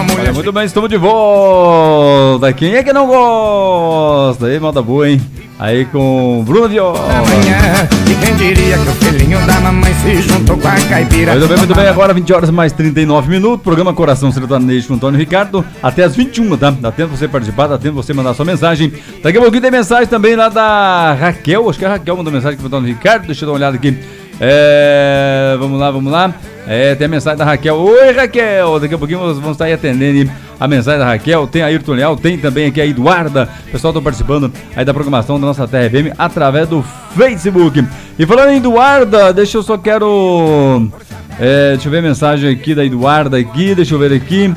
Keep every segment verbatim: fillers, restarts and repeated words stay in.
uma mulher. Olha, muito bem, estamos de volta. Quem é que não gosta? Aí, moda boa, hein? Aí com Bruno Viola. Amanhã, e quem diria que o filhinho da mamãe se juntou com a caipira. Muito bem, muito bem, agora vinte horas mais trinta e nove minutos. Programa Coração Sertanejo com Antônio Ricardo. Até as vinte e uma, tá? Dá tempo você participar, dá tempo você mandar sua mensagem. Daqui a pouquinho tem mensagem também lá da Raquel. Acho que a Raquel mandou mensagem aqui pro Antônio Ricardo. Deixa eu dar uma olhada aqui. É, vamos lá, vamos lá. É, tem a mensagem da Raquel. Oi, Raquel. Daqui a pouquinho nós vamos estar aí atendendo a mensagem da Raquel. Tem a Ayrton Leal, tem também aqui a Eduarda. O pessoal está participando aí da programação da nossa Terra F M através do Facebook. E falando em Eduarda, deixa eu só quero... É, deixa eu ver a mensagem aqui da Eduarda aqui. Deixa eu ver aqui.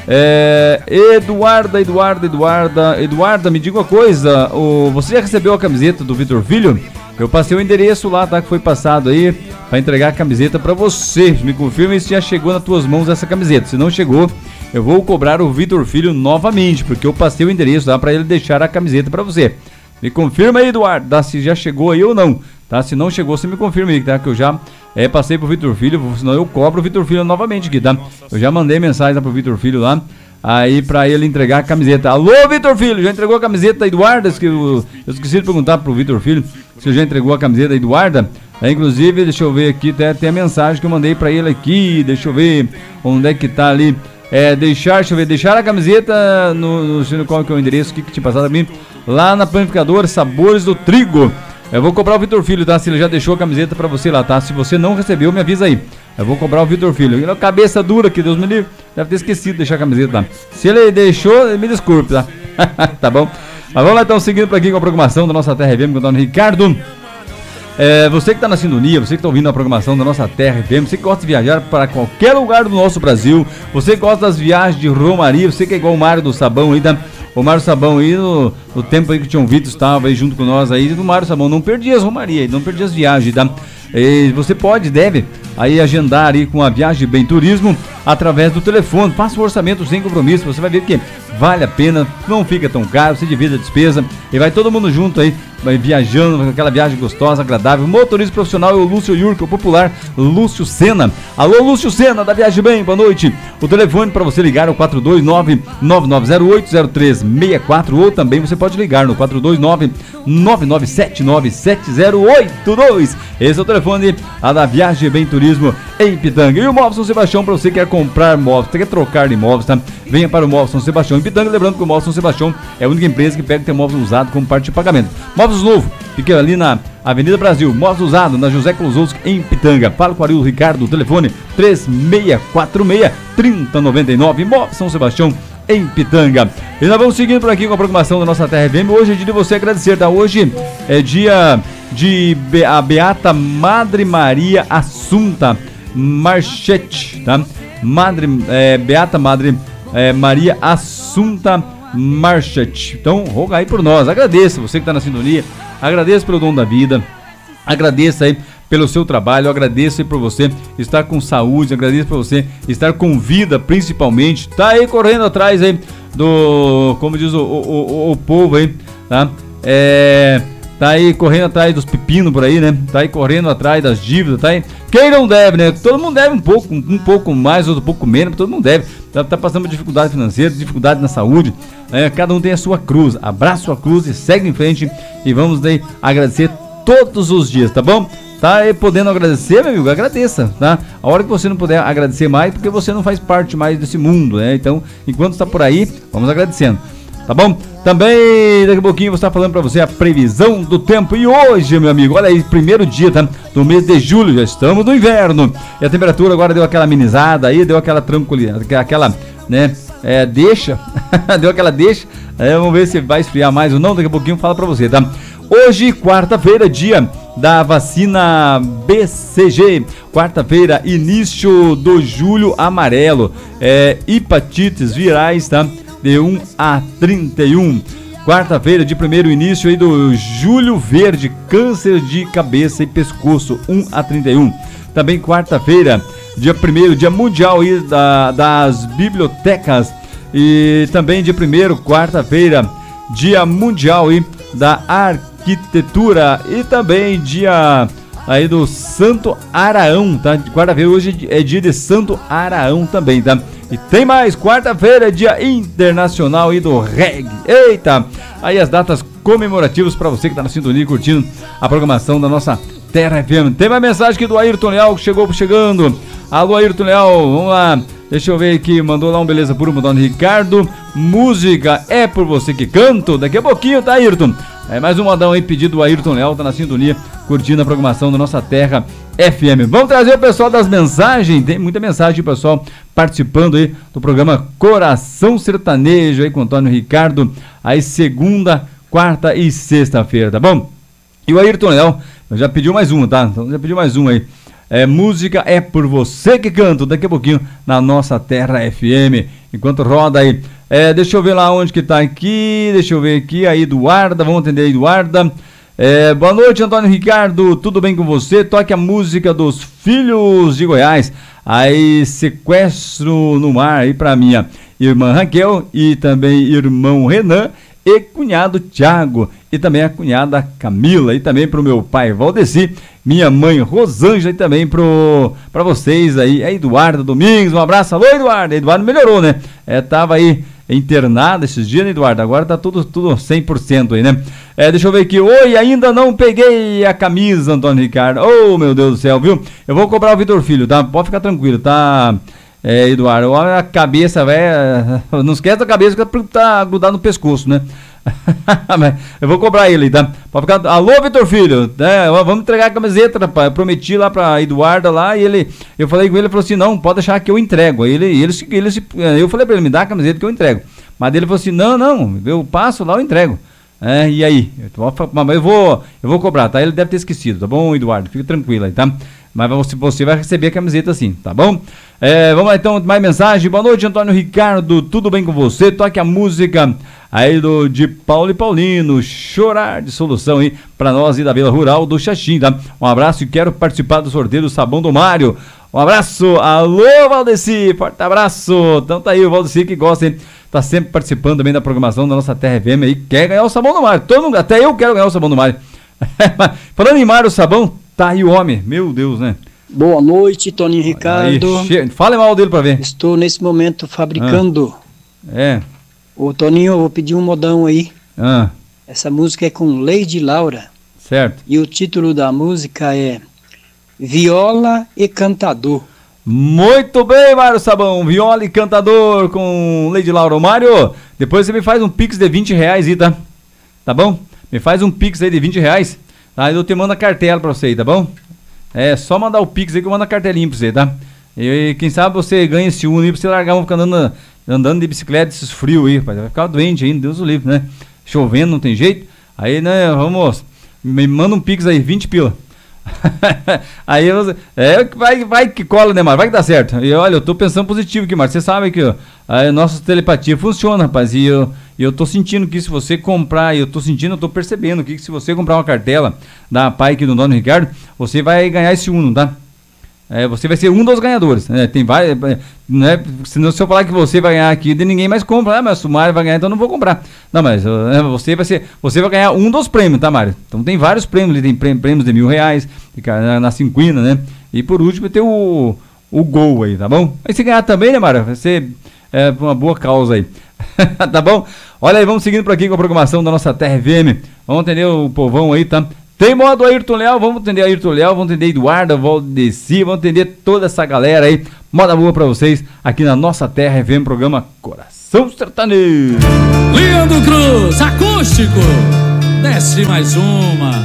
É, Eduarda, Eduarda, Eduarda, Eduarda, me diga uma coisa. O, você já recebeu a camiseta do Vitor Filho? Eu passei o endereço lá, tá? Que foi passado aí pra entregar a camiseta pra você. Me confirma se já chegou nas tuas mãos essa camiseta. Se não chegou, eu vou cobrar o Vitor Filho novamente, porque eu passei o endereço lá pra ele deixar a camiseta pra você. Me confirma aí, Eduardo, tá? Se já chegou aí ou não, tá? Se não chegou, você me confirma aí, tá? Que eu já é, passei pro Vitor Filho, senão eu cobro o Vitor Filho novamente aqui, tá? Eu já mandei mensagem lá pro Vitor Filho lá, aí pra ele entregar a camiseta. Alô, Vitor Filho, já entregou a camiseta da Eduarda? Que eu, eu esqueci de perguntar pro Vitor Filho se ele já entregou a camiseta da Eduarda. É, inclusive, deixa eu ver aqui, tem, tem a mensagem que eu mandei pra ele aqui, deixa eu ver onde é que tá ali. É, deixar, deixa eu ver, deixar a camiseta no, no qual que é o endereço que, que tinha passado a mim, lá na panificadora Sabores do Trigo. Eu vou cobrar o Vitor Filho, tá? Se ele já deixou a camiseta pra você lá, tá? Se você não recebeu, me avisa aí. Eu vou cobrar o Vitor Filho. Ele é cabeça dura, que Deus me livre. Deve ter esquecido de deixar a camiseta lá. Se ele deixou, me desculpe, tá? Tá bom? Mas vamos lá então, seguindo por aqui com a programação da nossa Terra F M, com o Antônio Ricardo. É, você que está na sintonia, você que está ouvindo a programação da nossa Terra F M, você que gosta de viajar para qualquer lugar do nosso Brasil, você que gosta das viagens de Romaria, você que é igual o Mário do Sabão aí, tá? O Mário Sabão aí, no, no tempo aí que o Tião Vitor estava aí junto com nós aí, o Mário Sabão não perdia as Romarias, não perdia as viagens, tá? E você pode, deve, aí agendar aí com a Viagem Bem Turismo através do telefone, faça o orçamento sem compromisso, você vai ver que vale a pena, não fica tão caro, você divide a despesa e vai todo mundo junto aí, vai viajando, aquela viagem gostosa, agradável. O motorista profissional é o Lúcio Yurka, o popular Lúcio Sena. Alô, Lúcio Sena, da Viagem Bem, boa noite. O telefone para você ligar é o quatro dois nove, nove nove zero oito, zero três seis quatro, ou também você pode ligar no quatro dois nove, nove nove sete nove sete zero oito dois. Esse é o telefone a da Viagem Bem Turismo em Pitanga. E o Móvel São Sebastião, para você que quer comprar móveis, você quer trocar de imóveis, tá? Venha para o Móvel São Sebastião em Pitanga. Lembrando que o Móvel São Sebastião é a única empresa que pega ter móveis usados como parte de pagamento. Móveis novo, fica ali na Avenida Brasil, móveis usado na José Kluzowski em Pitanga. Fala com o Ariel Ricardo, telefone três seis quatro seis, três zero nove nove. Móvel São Sebastião em Pitanga. E nós vamos seguindo por aqui com a programação da nossa Terra F M. Hoje é dia de você agradecer, tá? Hoje é dia de Be- a Beata Madre Maria Assunta Marchetti, tá? Madre, é, Beata Madre é, Maria Assunta Marchetti. Então, roga aí por nós. Agradeça, você que está na sintonia. Agradeço pelo dom da vida. Agradeça aí pelo seu trabalho. Agradeço aí por você estar com saúde. Agradeço por você estar com vida, principalmente. Tá aí correndo atrás aí do, como diz o, o, o, o povo aí, tá? É... Tá aí correndo atrás dos pepinos por aí, né? Tá aí correndo atrás das dívidas, tá aí. Quem não deve, né? Todo mundo deve um pouco, um pouco mais, outro um pouco menos, todo mundo deve. Tá, tá passando por dificuldade financeira, dificuldade na saúde, né? Cada um tem a sua cruz. Abraça a sua cruz e segue em frente. E vamos daí agradecer todos os dias, tá bom? Tá aí podendo agradecer, meu amigo, agradeça, tá? A hora que você não puder agradecer mais, porque você não faz parte mais desse mundo, né? Então, enquanto está por aí, vamos agradecendo. Tá bom? Também daqui a pouquinho eu vou estar falando pra você a previsão do tempo. E hoje, meu amigo, olha aí, primeiro dia, tá? Do mês de julho, já estamos no inverno. E a temperatura agora deu aquela amenizada aí, deu aquela tranquilidade, aquela, né, é, deixa, deu aquela deixa. É, vamos ver se vai esfriar mais ou não, daqui a pouquinho eu falo pra você, tá? Hoje, quarta-feira, dia da vacina B C G. Quarta-feira, início do julho amarelo. É, hepatites virais, tá? De um a trinta e um. Quarta-feira de primeiro início aí do Julho Verde, câncer de cabeça e pescoço, um a trinta e um. Também quarta-feira, dia primeiro, dia mundial aí da, das bibliotecas. E também dia primeiro, quarta-feira, dia mundial aí da arquitetura. E também dia aí do Santo Araão, tá? Quarta-feira hoje é dia de Santo Araão também, tá? E tem mais, quarta-feira é dia internacional aí do reggae. Eita! Aí as datas comemorativas para você que tá na sintonia curtindo a programação da nossa Terra F M. Tem mais mensagem aqui do Ayrton Leal que chegou chegando. Alô, Ayrton Leal, vamos lá. Deixa eu ver aqui, mandou lá um beleza puro, mandou no Ricardo. Música é por você que canto. Daqui a pouquinho, tá, Ayrton? É mais um modão aí, pedido do Ayrton Leal, tá na sintonia, curtindo a programação da nossa Terra F M. Vamos trazer o pessoal das mensagens. Tem muita mensagem, pessoal, participando aí do programa Coração Sertanejo aí com o Antônio Ricardo. Aí segunda, quarta e sexta-feira, tá bom? E o Ayrton Leal já pediu mais um, tá? Então já pediu mais um aí. É, música é por você que canto, daqui a pouquinho na nossa Terra F M, enquanto roda aí. É, deixa eu ver lá onde que tá aqui, deixa eu ver aqui, a Eduarda, vamos atender a Eduarda. É, boa noite, Antônio Ricardo, tudo bem com você? Toque a música dos Filhos de Goiás, aí Sequestro no Mar, aí pra minha irmã Raquel e também irmão Renan e cunhado Thiago, e também a cunhada Camila, e também pro meu pai Valdeci, minha mãe Rosângela, e também pro, pra vocês aí, a Eduardo Domingos, um abraço. Alô, Eduardo, Eduardo melhorou, né? É, tava aí internado esses dias, né, Eduardo? Agora tá tudo, tudo cem por cento aí, né? É, deixa eu ver aqui, oi, ainda não peguei a camisa, Antônio Ricardo, oh, meu Deus do céu, viu? Eu vou cobrar o Vitor Filho, tá? Pode ficar tranquilo, tá? É, Eduardo, olha a cabeça, velho, não esquece da cabeça que tá grudado no pescoço, né? Eu vou cobrar ele, tá? Pode ficar... Alô, Vitor Filho, né? Vamos entregar a camiseta, rapaz. Eu prometi lá pra Eduarda lá e ele... Eu falei com ele, ele falou assim, não, pode deixar que eu entrego. Aí ele, ele, ele, ele, eu falei pra ele, me dá a camiseta que eu entrego. Mas ele falou assim, não, não, eu passo lá, eu entrego. É, e aí? Eu vou, eu vou cobrar, tá? Ele deve ter esquecido, tá bom, Eduardo? Fica tranquilo aí, tá? Mas você, você vai receber a camiseta sim, tá bom? É, vamos lá então, mais mensagem. Boa noite, Antônio Ricardo, tudo bem com você? Toque a música aí do, de Paulo e Paulino, Chorar de Solução aí, pra nós e da Vila Rural do Xaxim, tá? Um abraço e quero participar do sorteio do Sabão do Mário. Um abraço, alô, Valdeci, forte abraço. Então tá aí o Valdeci que gosta, hein? Tá sempre participando também da programação da nossa Terra F M aí, quer ganhar o Sabão do Mário. Todo mundo, até eu quero ganhar o Sabão do Mário. Falando em Mário Sabão, tá aí o homem, meu Deus, né? Boa noite, Toninho Ricardo. Aí, che... Fale mal dele pra ver. Estou nesse momento fabricando. Ah, é. Ô Toninho, eu vou pedir um modão aí. Ah. Essa música é com Lady Laura. Certo. E o título da música é Viola e Cantador. Muito bem, Mário Sabão. Viola e Cantador com Lady Laura. Mário, depois você me faz um pix de vinte reais aí, tá? Tá bom? Me faz um pix aí de vinte reais. Aí eu te mando a cartela pra você aí, tá bom? É só mandar o pix aí que eu mando a cartelinha pra você, tá? E quem sabe você ganha esse Uno aí pra você largar, vamos ficar andando, andando de bicicleta esses frios aí, rapaz. Vai ficar doente ainda, Deus o livre, né? Chovendo, não tem jeito. Aí, né, vamos, me manda um pix aí, vinte pila. Aí você, é, vai, vai que cola, né, Mário? Vai que dá certo. E olha, eu tô pensando positivo aqui, Mário. Você sabe que ó, a nossa telepatia funciona, rapaz. E eu, eu tô sentindo que se você comprar, eu tô sentindo, eu tô percebendo que se você comprar uma cartela da Pai aqui do Dono Ricardo, você vai ganhar esse Uno, tá? É, você vai ser um dos ganhadores, né? Tem vários, né? Senão, se eu falar que você vai ganhar aqui, ninguém mais compra, ah, mas o Mário vai ganhar, então eu não vou comprar. Não, mas uh, você vai ser, você vai ganhar um dos prêmios, tá, Mário? Então tem vários prêmios, tem prêmios de mil reais, na, na cinquina, né? E por último tem o, o gol aí, tá bom? Aí se ganhar também, né, Mário? Vai ser é, uma boa causa aí. Tá bom? Olha aí, vamos seguindo por aqui com a programação da nossa Terra F M. Vamos atender o povão aí, tá? Tem modo Ayrton Leal, vamos atender Ayrton Leal, vamos atender Eduardo, Valdeci, vamos atender toda essa galera aí. Moda boa pra vocês aqui na nossa Terra F M, programa Coração Sertanejo. Leandro Cruz, acústico. Desce mais uma.